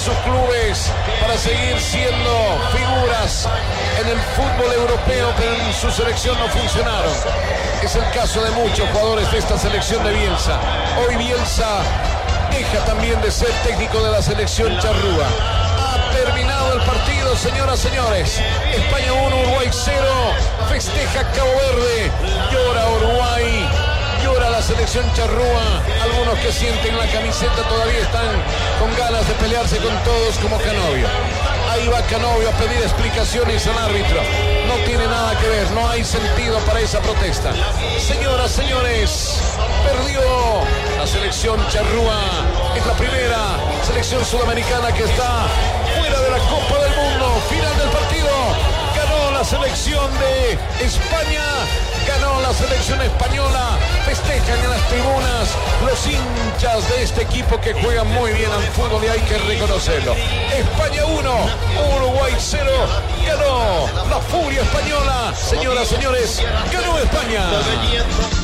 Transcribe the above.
sus clubes para seguir siendo figuras en el fútbol europeo, pero en su selección no funcionaron. Es el caso de muchos jugadores de esta selección de Bielsa. Hoy Bielsa deja también de ser técnico de la selección charrúa. Ha terminado el partido, señoras y señores. España 1, Uruguay 0. Festeja Cabo Verde. Llora Uruguay. Llora la selección charrúa. Algunos que sienten la camiseta todavía están con ganas de pelearse con todos como Canovio. Ahí va Canovio a pedir explicaciones al árbitro. No tiene nada que ver, no hay sentido para esa protesta. Señoras, señores, perdió la selección charrúa. Es la primera selección sudamericana que está fuera de la Copa del Mundo. Final del partido. Ganó la selección de España. Ganó la selección española. Festejan en las tribunas los hinchas de este equipo que juegan muy bien al fútbol y hay que reconocerlo. España 1, Uruguay 0. Ganó la furia española. Señoras, señores, ganó España.